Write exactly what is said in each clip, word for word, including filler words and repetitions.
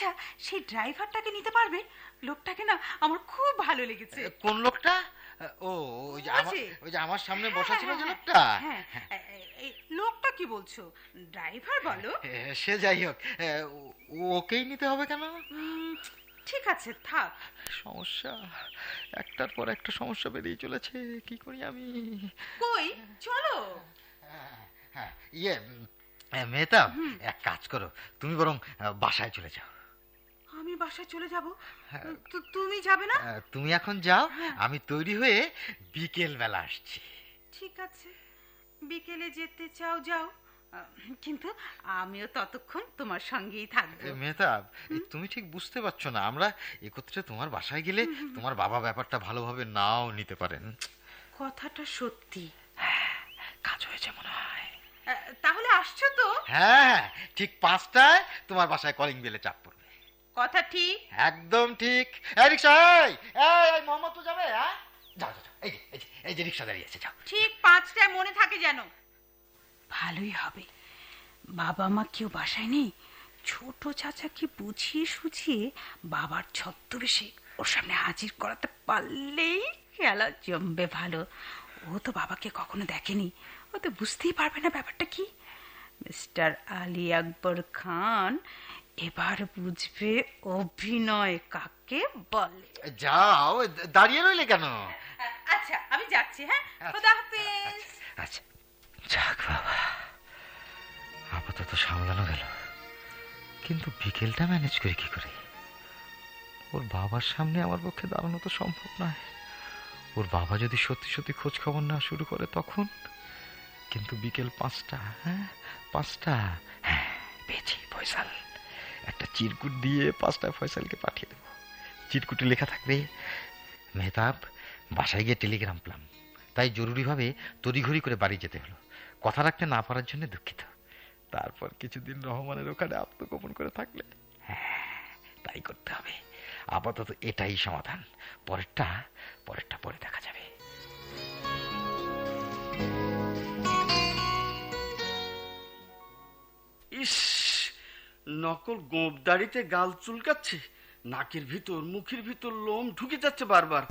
আচ্ছা, সেই ড্রাইভারটাকে নিতে পারবে? লোকটাকে না আমার খুব ভালো লেগেছে। কোন লোকটা? ও ওই যে আমার ওই যে আমার সামনে বসা ছিল যে লোকটা। হ্যাঁ, এই লোকটা কি বলছো? ড্রাইভার বলো। সে যাই হোক, ওকেই নিতে হবে কেন? ঠিক আছে, থাক। সমস্যা, একটার পর একটা সমস্যা বেরিয়ে চলেছে, কি করি আমি? কই চলো। হ্যাঁ, ইয়ে মেহতাব, এক কাজ করো, তুমি বরং বাসায় চলে যাও। আমি বাসায় চলে যাব? তুমি যাবে না? তুমি এখন যাও, আমি তৈরি হয়ে বিকেল বেলা আসছি। ঠিক আছে, বিকেলে যেতে চাও যাও, কিন্তু আমিও ততক্ষণ তোমার সঙ্গেই থাকবো। মেহতাব, তুমি ঠিক বুঝতে পারছো না, আমরা একত্রে তোমার বাসায় গেলে তোমার বাবা ব্যাপারটা ভালোভাবে নাও নিতে পারেন। কথাটা সত্যি। কাজ হয়েছে মনে হয়। তাহলে আসছো তো? হ্যাঁ, ঠিক পাঁচটায় তোমার বাসায় কলিং বেলে চাপ পড়বে। কথা ঠিক? একদম ঠিক। এই রিকশা, এই এই মোহাম্মদ তো যাবে। হ্যাঁ, যাও যাও, এই যে এই যে রিকশা দাঁড়িয়ে আছে, যাও। ঠিক পাঁচটায় মনে থাকে যেন। ভালোই হবে, বাবা মা কেউ বাসায় নেই। ছোট চাচাকে বুঝিয়ে সুঝিয়ে বাবার ছদ্মবেশে ওর সামনে হাজির করাতে পারলেই খেলা জমবে ভালো। ও তো বাবাকে কখনো দেখেনি, ও তো বুঝতেই পারবে না ব্যাপারটা কি। মিস্টার আলী আকবর খান এবার বুঝবে অভিনয় কাকে বলে। যাও, দাঁড়িয়ে রইলে কেন? আচ্ছা, আমি যাচ্ছি। হ্যাঁ, খোদা হাফেজ। আচ্ছা, যাক বাবা, আপাতত সামলানো গেল, কিন্তু বিকেলটা ম্যানেজ করি কি করে? ওর বাবার সামনে আমার পক্ষে দাঁড়ানো তো সম্ভব নয়। ওর বাবা যদি সত্যি সত্যি খোঁজ খবর না শুরু করে তখন। কিন্তু বিকেল পাঁচটা, হ্যাঁ পাঁচটা, হ্যাঁ পেয়েছি, ফয়সাল। একটা চিরকুট দিয়ে পাঁচটায় ফয়সালকে পাঠিয়ে দেবো। চিরকুটে লেখা থাকবে, মেহতাব বাসায় গিয়ে টেলিগ্রাম পেলাম, তাই জরুরিভাবে তড়িঘড়ি করে বাড়ি যেতে হলো। কথা রাখতে না পারার জন্য দুঃখিত। তারপর কিছুদিন রহমানের ওখানে আত্মগোপন করে থাকলে। হ্যাঁ, তাই করতে হবে। আপাতত এটাই সমাধান, পরেরটা পরেরটা পরে দেখা যাবে। ইস, নকল গোঁপ দাড়িতে গাল চুলকাচ্ছে, নাকের ভিতর মুখের ভিতর লোম ঢুকে যাচ্ছে বারবার।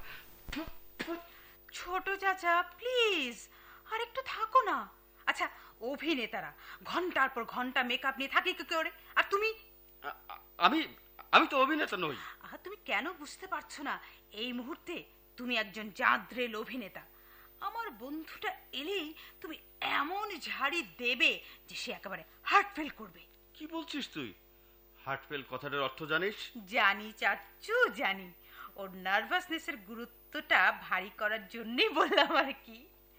ছোট চাচা প্লিজ আর একটু থাকো না। আচ্ছা, অভিনেতারা ঘন্টার পর ঘন্টা মেকআপ নিয়ে থাকে কি করে, আর তুমি? আমি আমি তো অভিনেতা নই। আহ, তুমি কেন বুঝতে পারছো না? এই মুহূর্তে তুমি একজন জাদ্রেল অভিনেতা। আমার বন্ধুটা এলেই তুমি এমন ঝাড়ি দেবে যে সে একেবারে হার্ট ফেল করবে। কি বলছিস তুই? হার্ট ফেল কথাটার অর্থ জানিস? জানি চাচ্চু, জানি। ওর নার্ভাসনেসের গুরুত্বটা ভারী করার জন্যই বললাম আর কি।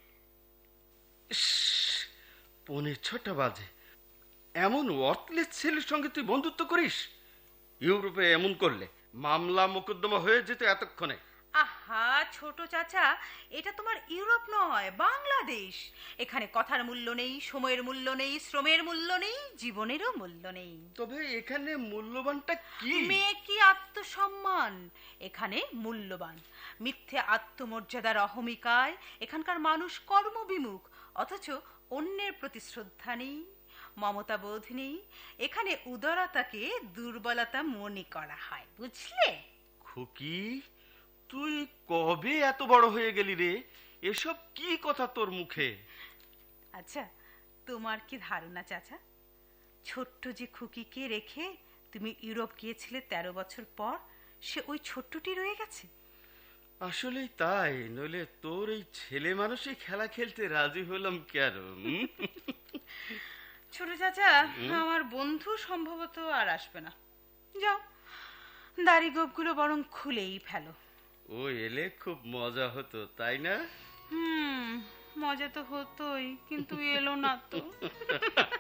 পৌনে ছটা বাজে, এমন ওয়ার্থলেস ছেলের সঙ্গে তুই বন্ধুত্ব করিস? ইউরোপে এমন করলে মামলা মোকদ্দমা হয়ে যেত এতক্ষণে। আহা ছোট চাচা, এটা তোমার ইউরোপ নয়, বাংলাদেশ। এখানে কথার মূল্য নেই, সময়ের মূল্য নেই, শ্রমের মূল্য নেই, জীবনেরও মূল্য নেই। তবে এখানে মূল্যবানটা কি? মেয়ে কি আত্মসম্মান এখানে মূল্যবান। মিথ্যে আত্মমর্যাদার অহমিকায় এখানকার মানুষ কর্মবিমুখ, অথচ অন্যের প্রতি শ্রদ্ধা নেই, মমতা বোধ নেই। এখানে উদারতাকে দুর্বলতা মনে করা হয়, বুঝলে? খুকি, তুই কবে এত বড় হয়ে গেলি রে? এসব কি কথা তোর মুখে? আচ্ছা, তোমার কি ধারণা চাচা, ছোট্ট যে খুকিকে রেখে তুমি ইউরোপ গিয়েছিলে তেরো বছর পর, সে ওই ছোট্টটি রয়ে গেছে? আসলেই তাই, নইলে তোর এই ছেলে মানুষই খেলা খেলতে রাজি হলাম কেন? ছোট চাচা, আমার বন্ধু সম্ভবত আর আসবে না। যাও, দাড়ি গোপগুলো বরং খুলেই ফেলো। ও এলে খুব মজা হতো, তাই না? হুম, মজা তো হতোই, কিন্তু এলো না তো।